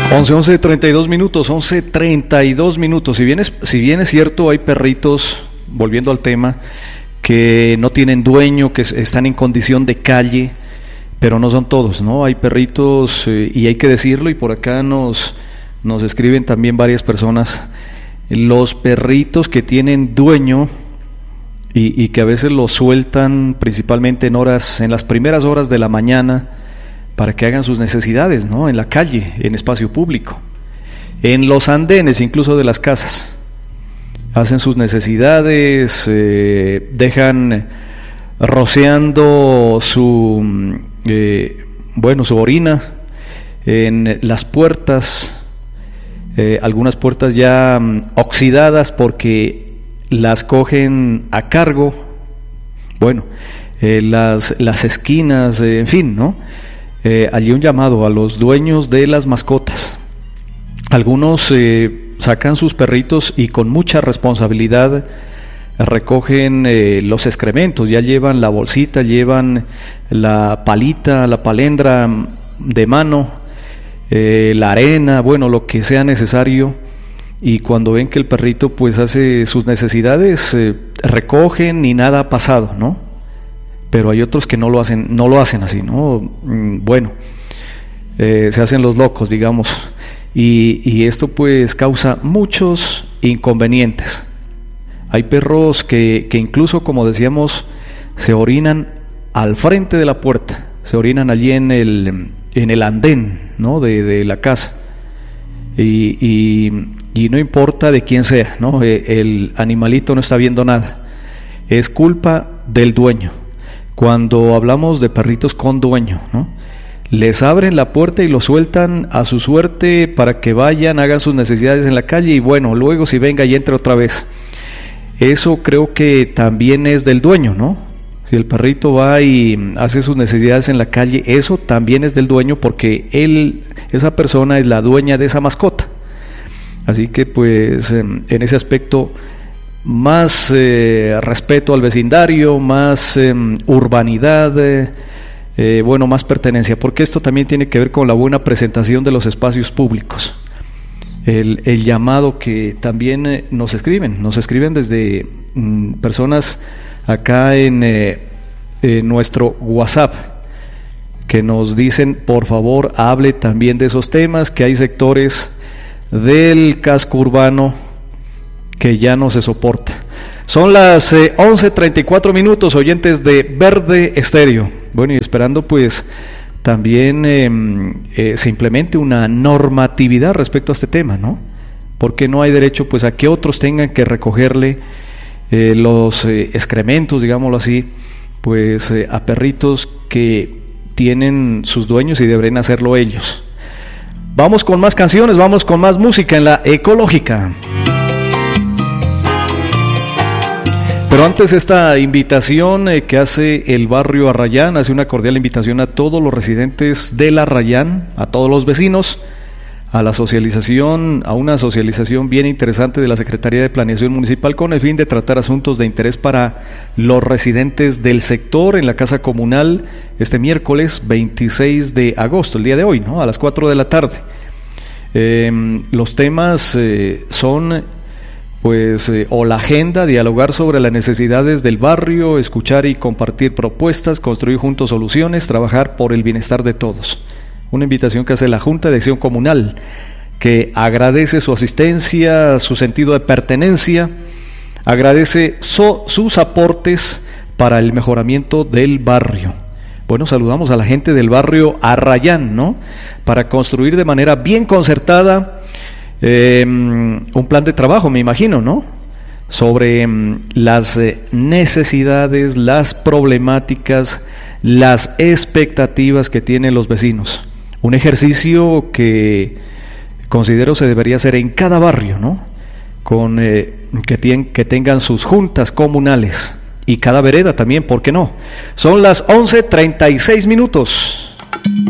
11:32 minutos, 11:32 minutos. Si bien es cierto, hay perritos, volviendo al tema, que no tienen dueño, que están en condición de calle, pero no son todos, ¿no? Hay perritos, y hay que decirlo, y por acá nos escriben también varias personas, los perritos que tienen dueño y que a veces los sueltan principalmente en las primeras horas de la mañana, para que hagan sus necesidades, ¿no? En la calle, en espacio público, en los andenes incluso de las casas, hacen sus necesidades, dejan rociando su orina en las puertas, algunas puertas ya oxidadas porque las cogen a cargo, las esquinas, en fin, ¿no? Allí un llamado a los dueños de las mascotas. Algunos sacan sus perritos y con mucha responsabilidad recogen los excrementos, ya llevan la bolsita, llevan la palita, la palendra de mano, la arena, lo que sea necesario, y cuando ven que el perrito pues hace sus necesidades, recogen y nada ha pasado, ¿no? Pero hay otros que no lo hacen así, ¿no? Se hacen los locos, digamos, y esto pues causa muchos inconvenientes. Hay perros que incluso, como decíamos, se orinan al frente de la puerta, se orinan allí en el andén, ¿no? de la casa, y no importa de quién sea, ¿no? El animalito no está viendo nada, es culpa del dueño. Cuando hablamos de perritos con dueño, ¿no? Les abren la puerta y los sueltan a su suerte para que vayan, hagan sus necesidades en la calle, y luego si venga y entre otra vez. Eso creo que también es del dueño, ¿no? Si el perrito va y hace sus necesidades en la calle, eso también es del dueño, porque esa persona es la dueña de esa mascota. Así que pues en ese aspecto, más respeto al vecindario, más urbanidad, más pertenencia, porque esto también tiene que ver con la buena presentación de los espacios públicos. El llamado que también nos escriben desde personas acá en nuestro WhatsApp, que nos dicen, por favor, hable también de esos temas, que hay sectores del casco urbano que ya no se soporta. Son las 11:34 minutos, oyentes de Verde Estéreo. Y esperando pues también se implemente una normatividad respecto a este tema, ¿no? Porque no hay derecho pues a que otros tengan que recogerle los excrementos, digámoslo así, pues a perritos que tienen sus dueños y deberían hacerlo ellos. Vamos con más canciones, vamos con más música en la ecológica. Pero antes, esta invitación que hace el barrio Arrayán, hace una cordial invitación a todos los residentes del Arrayán, a todos los vecinos, a una socialización bien interesante de la Secretaría de Planeación Municipal con el fin de tratar asuntos de interés para los residentes del sector en la Casa Comunal este miércoles 26 de agosto, el día de hoy, ¿no? A las 4 de la tarde. Los temas son o la agenda, dialogar sobre las necesidades del barrio, escuchar y compartir propuestas, construir juntos soluciones, trabajar por el bienestar de todos. Una invitación que hace la Junta de Acción Comunal, que agradece su asistencia, su sentido de pertenencia, agradece sus aportes para el mejoramiento del barrio. Saludamos a la gente del barrio Arrayán, ¿no? Para construir de manera bien concertada un plan de trabajo, me imagino, ¿no? Sobre las necesidades, las problemáticas, las expectativas que tienen los vecinos. Un ejercicio que considero se debería hacer en cada barrio, ¿no? Que tengan sus juntas comunales, y cada vereda también, ¿por qué no? Son las 11:36 minutos.